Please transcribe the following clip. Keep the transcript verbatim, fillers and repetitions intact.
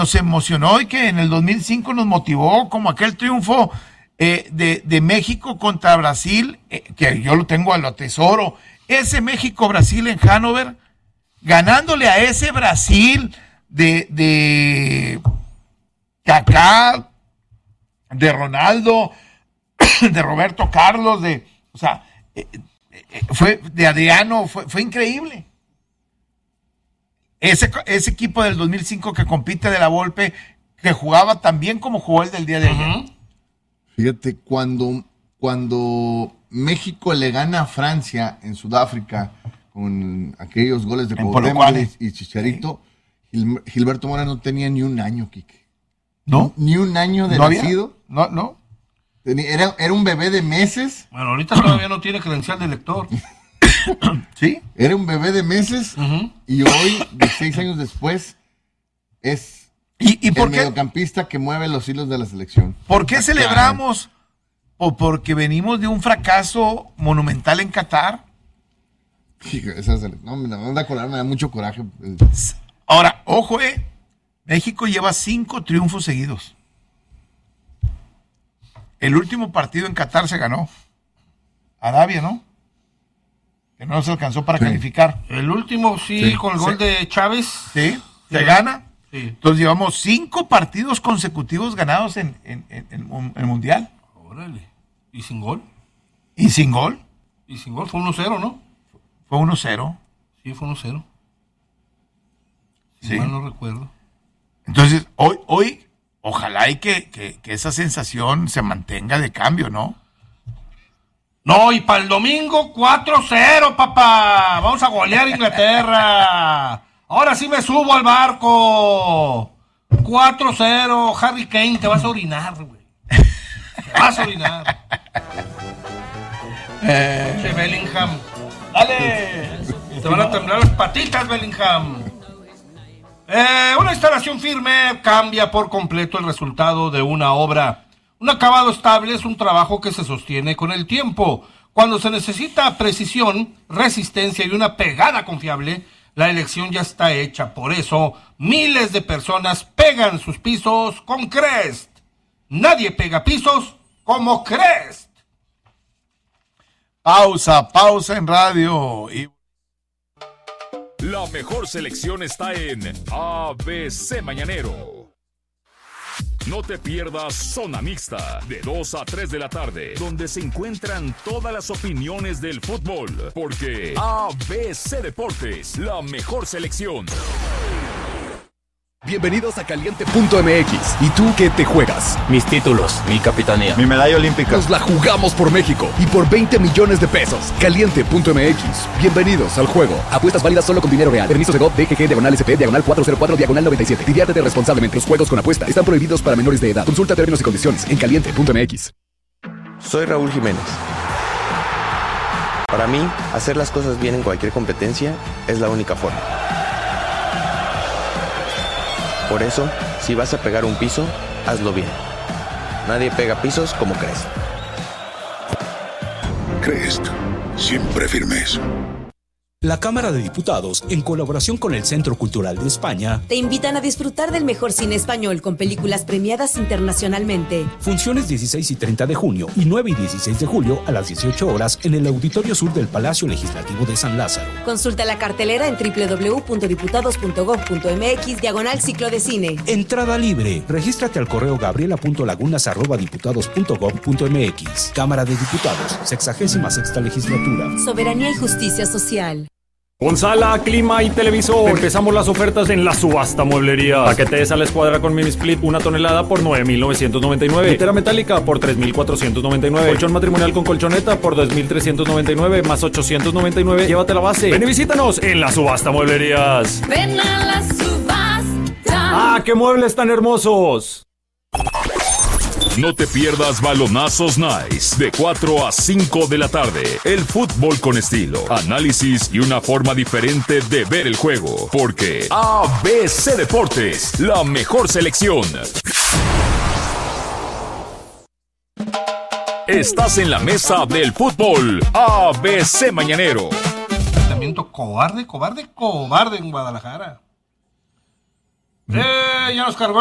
nos emocionó y que en el dos mil cinco nos motivó, como aquel triunfo eh, de, de México contra Brasil, eh, que yo lo tengo a lo tesoro, ese México-Brasil en Hannover, ganándole a ese Brasil de, de Kaká, de Ronaldo, de Roberto Carlos, de, o sea, eh, eh, fue de Adriano, fue, fue increíble. Ese, ese equipo del dos mil cinco que compite de la Volpe, que jugaba tan bien como jugó el del día de ayer. Uh-huh. Fíjate, cuando, cuando México le gana a Francia en Sudáfrica con aquellos goles de Cuauhtémoc y Chicharito, ¿sí? Gil, Gilberto Mora no tenía ni un año, Quique. ¿No? Ni un año de ¿No nacido. Había? No, no. Tenía, era, era un bebé de meses. Bueno, ahorita todavía no tiene credencial de lector. ¿Sí? Era un bebé de meses uh-huh. y hoy, seis años después, es ¿Y, y por el qué? mediocampista que mueve los hilos de la selección. ¿Por qué celebramos? ¿O porque venimos de un fracaso monumental en Qatar? Sí, esa, no, me la a colar, me da mucho coraje. Ahora, ojo, eh. México lleva cinco triunfos seguidos. El último partido en Qatar se ganó. Arabia, ¿no? Que no se alcanzó para sí. calificar. El último, sí, sí. con el gol sí. de Chávez. Sí, se sí. gana. Sí. Entonces llevamos cinco partidos consecutivos ganados en, en, en, en el Mundial. Órale. ¿Y sin gol? ¿Y sin gol? Y sin gol, fue uno cero, ¿no? Fue uno cero. Sí, fue uno cero. Si sí. mal no recuerdo. Entonces, hoy, hoy ojalá y que, que, que esa sensación se mantenga de cambio, ¿no? No, y para el domingo cuatro cero, papá. Vamos a golear a Inglaterra. Ahora sí me subo al barco. cuatro cero, Harry Kane, te vas a orinar, güey. Te vas a orinar. Eh. Che, Bellingham. ¡Dale! Te van a temblar las patitas, Bellingham. Eh, una instalación firme cambia por completo el resultado de una obra. Un acabado estable es un trabajo que se sostiene con el tiempo. Cuando se necesita precisión, resistencia y una pegada confiable, la elección ya está hecha. Por eso, miles de personas pegan sus pisos con Crest. Nadie pega pisos como Crest. Pausa, pausa en radio. Y... La mejor selección está en A B C Mañanero. No te pierdas Zona Mixta, de dos a tres de la tarde, donde se encuentran todas las opiniones del fútbol, porque A B C Deportes, la mejor selección. Bienvenidos a Caliente punto M X. ¿Y tú qué te juegas? Mis títulos, mi capitanía, mi medalla olímpica. Nos la jugamos por México y por veinte millones de pesos. Caliente punto M X. Bienvenidos al juego. Apuestas válidas solo con dinero real. Permisos de G O V, D G G, diagonal S P, diagonal cuatro cero cuatro, diagonal noventa y siete. Diviértete responsablemente. Los juegos con apuesta están prohibidos para menores de edad. Consulta términos y condiciones en Caliente punto M X. Soy Raúl Jiménez. Para mí, hacer las cosas bien en cualquier competencia es la única forma. Por eso, si vas a pegar un piso, hazlo bien. Nadie pega pisos como Crest. Crest, siempre firmes. La Cámara de Diputados, en colaboración con el Centro Cultural de España, te invitan a disfrutar del mejor cine español con películas premiadas internacionalmente. Funciones dieciséis y treinta de junio y nueve y dieciséis de julio a las dieciocho horas en el Auditorio Sur del Palacio Legislativo de San Lázaro. Consulta la cartelera en doble u doble u doble u punto diputados punto gob punto m x diagonal ciclo de cine. Entrada libre. Regístrate al correo gabriela punto lagunas arroba diputados punto gob punto m x. Cámara de Diputados, sexagésima sexta legislatura. Soberanía y justicia social. Con sala, clima y televisor. Empezamos las ofertas en la subasta mueblería. Paquete de sala escuadra con mini split, una tonelada por nueve mil novecientos noventa y nueve. Litera metálica por tres mil cuatrocientos noventa y nueve. Colchón matrimonial con colchoneta por dos mil trescientos noventa y nueve más ochocientos noventa y nueve. Llévate la base. Ven y visítanos en la subasta mueblerías. Ven a la subasta. ¡Ah, qué muebles tan hermosos! No te pierdas Balonazos Nice, de cuatro a cinco de la tarde. El fútbol con estilo, análisis y una forma diferente de ver el juego. Porque A B C Deportes, la mejor selección. Estás en la mesa del fútbol A B C Mañanero. Tratamiento cobarde, cobarde, cobarde en Guadalajara. Eh, ya nos cargó